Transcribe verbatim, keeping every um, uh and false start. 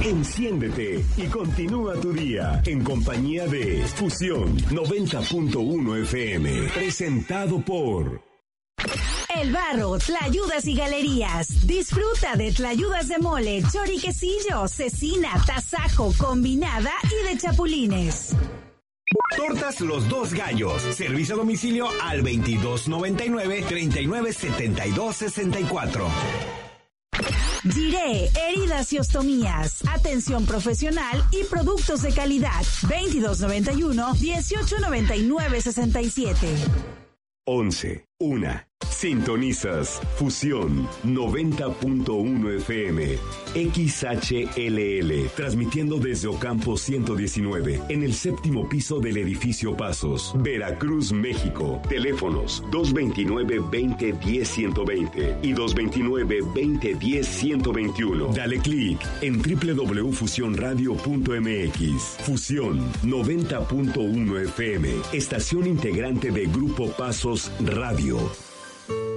Enciéndete y continúa tu día en compañía de Fusión noventa punto uno F M. Presentado por El Barro, Tlayudas y Galerías. Disfruta de tlayudas de mole, choriquecillo, cecina, tasajo, combinada y de chapulines. Tortas Los Dos Gallos. Servicio a domicilio al veintidós noventa y nueve, treinta y nueve setenta y dos sesenta y cuatro. Giré, heridas y ostomías, atención profesional y productos de calidad. veintidós noventa y uno, dieciocho noventa y nueve sesenta y siete. once, una. Sintonizas Fusión noventa punto uno F M, X H L L, transmitiendo desde Ocampo ciento diecinueve, en el séptimo piso del edificio Pasos, Veracruz, México. Teléfonos dos veintinueve, veinte, diez, ciento veinte y dos veintinueve, veinte, diez, ciento veintiuno. Dale clic en doble u doble u doble u punto fusión radio punto m x. Fusión noventa punto uno F M, estación integrante de Grupo Pasos Radio.